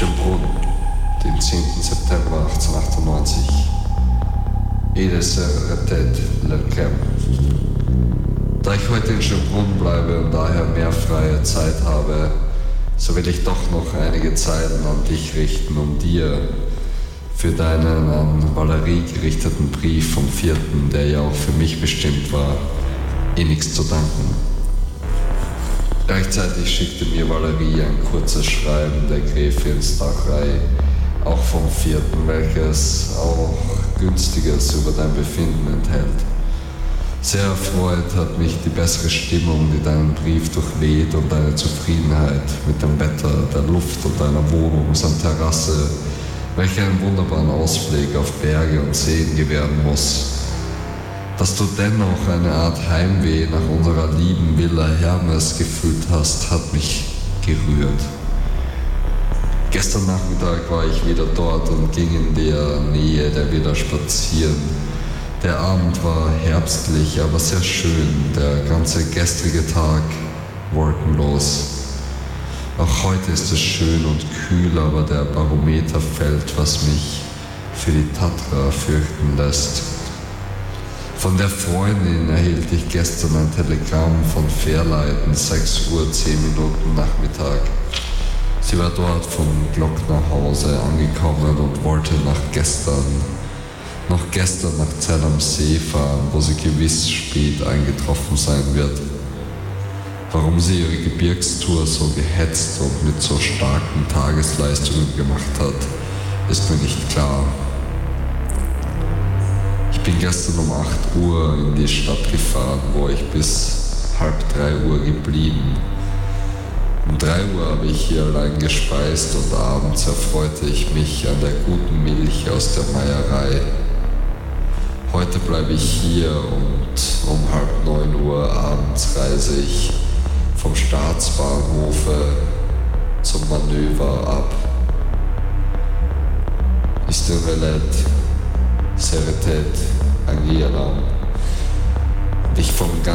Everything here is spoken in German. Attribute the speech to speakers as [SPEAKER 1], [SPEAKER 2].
[SPEAKER 1] Schönbrunn, den 10. September 1898. Edes Retet Lerchem. Da ich heute in Schönbrunn bleibe und daher mehr freie Zeit habe, so will ich doch noch einige Zeilen an dich richten, um dir für deinen an Valerie gerichteten Brief vom 4., der ja auch für mich bestimmt war, innigst zu danken. Gleichzeitig schickte mir Valerie ein kurzes Schreiben der Gräfin Stachrei, auch vom 4., welches auch Günstiges über dein Befinden enthält. Sehr erfreut hat mich die bessere Stimmung, die deinen Brief durchweht, und deine Zufriedenheit mit dem Wetter, der Luft und deiner Wohnung samt Terrasse, welche einen wunderbaren Ausblick auf Berge und Seen gewähren muss. Dass du dennoch eine Art Heimweh nach unserer lieben Villa Hermes gefühlt hast, hat mich gerührt. Gestern Nachmittag war ich wieder dort und ging in der Nähe der Villa spazieren. Der Abend war herbstlich, aber sehr schön, der ganze gestrige Tag wolkenlos. Auch heute ist es schön und kühl, aber der Barometer fällt, was mich für die Tatra fürchten lässt. Von der Freundin erhielt ich gestern ein Telegramm von Fährleiten, 6:10 Uhr Nachmittag. Sie war dort vom Glocknerhause angekommen und wollte noch gestern nach Zell am See fahren, wo sie gewiss spät eingetroffen sein wird. Warum sie ihre Gebirgstour so gehetzt und mit so starken Tagesleistungen gemacht hat, ist mir nicht klar. Ich bin gestern um 8 Uhr in die Stadt gefahren, wo ich bis 2:30 Uhr geblieben. Um 3 Uhr habe ich hier allein gespeist und abends erfreute ich mich an der guten Milch aus der Meierei. Heute bleibe ich hier und um 8:30 Uhr abends reise ich vom Staatsbahnhofe zum Manöver ab. Ist der Velet Seretet Angialam. Ich vom